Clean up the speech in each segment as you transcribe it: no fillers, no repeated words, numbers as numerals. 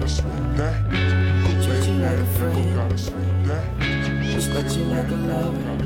Treat you like a friend. Respect you like a lover.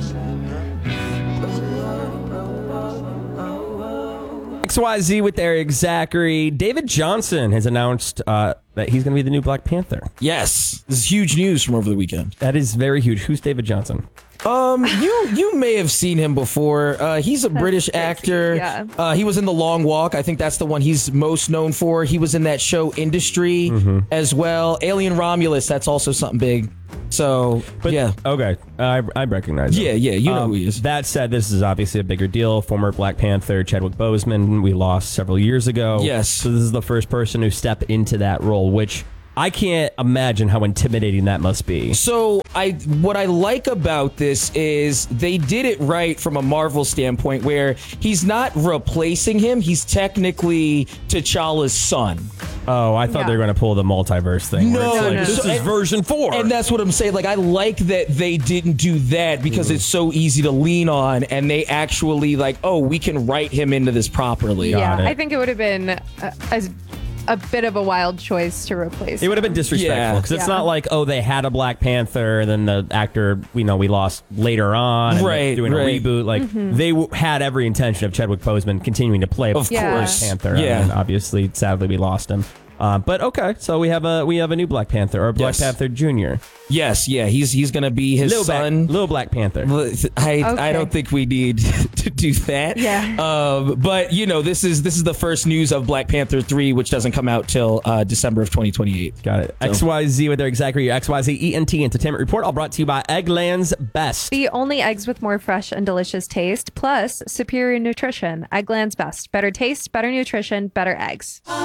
XYZ with Eric Zachary. David Johnson has announced that he's going to be the new Black Panther. Yes, this is huge news from over the weekend. That is very huge. Who's David Johnson? You may have seen him before. He's a British actor. Yeah. He was in The Long Walk. I think that's the one he's most known for. He was in that show Industry as well. Alien Romulus, that's also something big. So, yeah. Okay, I recognize him. Yeah, you know who he is. That said, this is obviously a bigger deal. Former Black Panther Chadwick Boseman, we lost several years ago. Yes. So this is the first person who stepped into that role, which I can't imagine how intimidating that must be. So what I like about this is they did it right from a Marvel standpoint where he's not replacing him. He's technically T'Challa's son. Oh, I thought they were going to pull the multiverse thing. No, where it's like, no. This is version 4. And that's what I'm saying. Like, I like that they didn't do that because it's so easy to lean on, and they actually like, oh, we can write him into this properly. Yeah, it. I think it would have been a bit of a wild choice to replace. It would have been disrespectful because it's not like, oh, they had a Black Panther and then the actor, we lost later on. And Right, doing right. a reboot. Like, they had every intention of Chadwick Boseman continuing to play Of course. Black Panther. Yeah. And obviously, sadly, we lost him. But okay, so we have a new Black Panther, or Black Yes. Panther Jr. Yes, yeah, he's gonna be his son. Little Black Panther. I don't think we need to do that. Yeah. But this is the first news of Black Panther 3, which doesn't come out till December of 2028. Got it. XYZ with Eric Zachary, your XYZ ENT Entertainment Report, all brought to you by Eggland's Best. The only eggs with more fresh and delicious taste, plus superior nutrition. Eggland's Best. Better taste, better nutrition, better eggs.